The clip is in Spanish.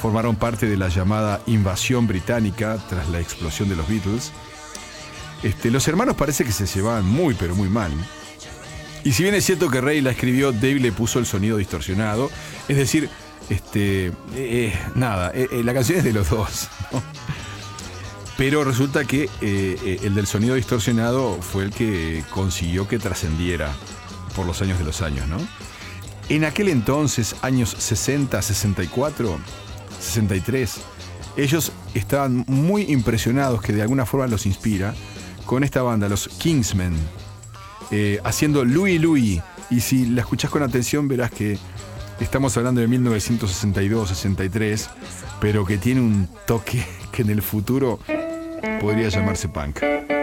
formaron parte de la llamada invasión británica tras la explosión de los Beatles. Los hermanos parece que se llevaban muy, pero muy mal. Y si bien es cierto que Ray la escribió, Dave le puso el sonido distorsionado. Es decir, la canción es de los dos, ¿no? Pero resulta que el del sonido distorsionado fue el que consiguió que trascendiera por los años de los años, ¿no? En aquel entonces, años 60, 64, 63, ellos estaban muy impresionados, que de alguna forma los inspira, con esta banda, los Kingsmen, haciendo Louie Louie. Y si la escuchás con atención verás que estamos hablando de 1962, 63, pero que tiene un toque que en el futuro podría llamarse punk.